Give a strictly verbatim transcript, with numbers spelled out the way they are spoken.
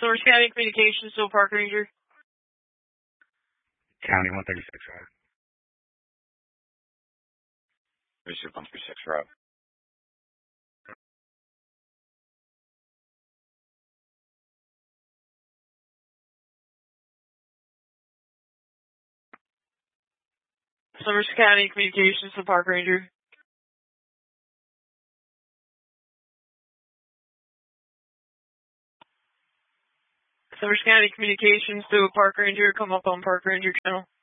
Somerset County Communications to a park ranger. County one thirty-six Road. Receive one thirty-six Road. Somerset County Communications to a park ranger. Somerset County Communications to a park ranger. Come up on park ranger channel.